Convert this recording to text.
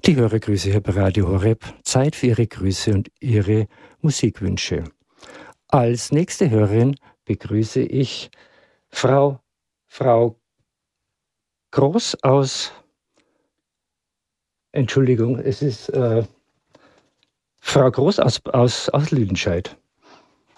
Die Hörergrüße hier bei Radio Horeb. Zeit für Ihre Grüße und Ihre Musikwünsche. Als nächste Hörerin begrüße ich Frau Groß aus, Entschuldigung, es ist Frau Groß aus Lüdenscheid.